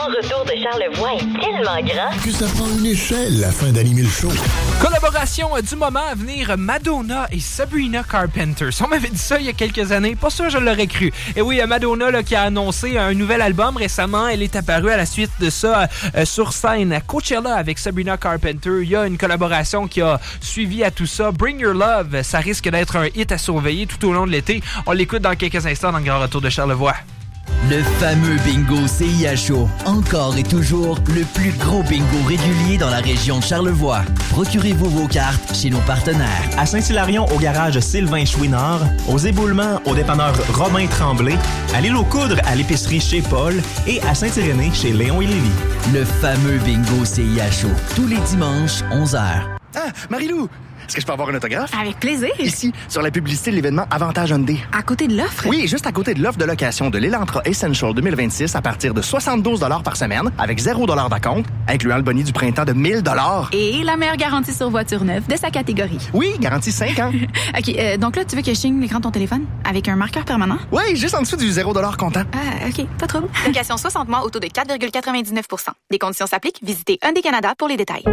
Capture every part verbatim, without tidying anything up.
grand retour de Charlevoix est tellement grand que ça prend une échelle afin d'animer le show. Collaboration du moment à venir, Madonna et Sabrina Carpenter. Si on m'avait dit ça il y a quelques années, pas sûr je l'aurais cru. Et oui, Madonna là, qui a annoncé un nouvel album récemment, elle est apparue à la suite de ça euh, sur scène à Coachella avec Sabrina Carpenter. Il y a une collaboration qui a suivi à tout ça. Bring Your Love, ça risque d'être un hit à surveiller tout au long de l'été. On l'écoute dans quelques instants dans le Grand Retour de Charlevoix. Le fameux bingo C I H O, encore et toujours le plus gros bingo régulier dans la région de Charlevoix. Procurez-vous vos cartes chez nos partenaires. À Saint-Hilarion, au garage Sylvain Chouinard, aux éboulements, au dépanneur Romain Tremblay, à l'île aux Coudres, à l'épicerie chez Paul et à Saint-Irénée chez Léon et Lévis. Le fameux bingo C I H O, tous les dimanches, onze heures. Ah, Marie-Lou! Est-ce que je peux avoir un autographe? Avec plaisir. Ici, sur la publicité de l'événement Avantage Hyundai. À côté de l'offre? Oui, juste à côté de l'offre de location de l'Elantra Essential deux mille vingt-six à partir de soixante-douze dollars par semaine, avec zéro dollar d'acompte, incluant le boni du printemps de mille dollars. Et la meilleure garantie sur voiture neuve de sa catégorie. Oui, garantie cinq ans. OK, euh, donc là, tu veux que je signe l'écran de ton téléphone avec un marqueur permanent? Oui, juste en dessous du zéro dollar comptant. Ah, OK, pas trop. Location soixante mois, auto de quatre virgule quatre-vingt-dix-neuf pour cent. Des conditions s'appliquent. Visitez Hyundai Canada pour les détails.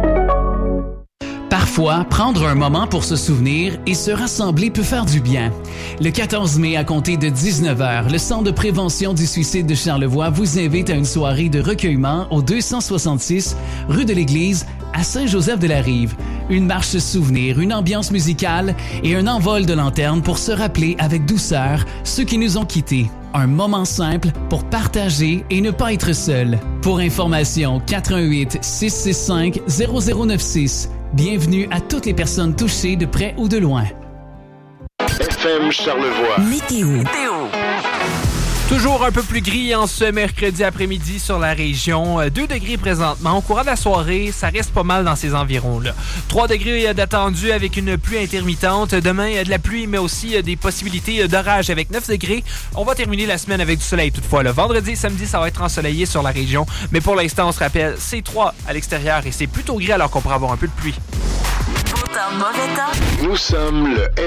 Parfois, prendre un moment pour se souvenir et se rassembler peut faire du bien. Le quatorze mai, à compter de dix-neuf heures, le Centre de prévention du suicide de Charlevoix vous invite à une soirée de recueillement au deux cent soixante-six rue de l'Église à Saint-Joseph-de-la-Rive. Une marche souvenir, une ambiance musicale et un envol de lanterne pour se rappeler avec douceur ceux qui nous ont quittés. Un moment simple pour partager et ne pas être seul. Pour information, quatre un huit, six six cinq, zéro zéro neuf six. Bienvenue à toutes les personnes touchées de près ou de loin. F M Charlevoix. Météo. Météo. Toujours un peu plus gris en ce mercredi après-midi sur la région. deux degrés présentement. Au courant de la soirée, ça reste pas mal dans ces environs-là. trois degrés d'attendus avec une pluie intermittente. Demain, de la pluie, mais aussi des possibilités d'orage avec neuf degrés. On va terminer la semaine avec du soleil toutefois. Le vendredi et samedi, ça va être ensoleillé sur la région. Mais pour l'instant, on se rappelle, c'est trois à l'extérieur et c'est plutôt gris alors qu'on pourrait avoir un peu de pluie. Beau temps, mauvais temps. Nous sommes le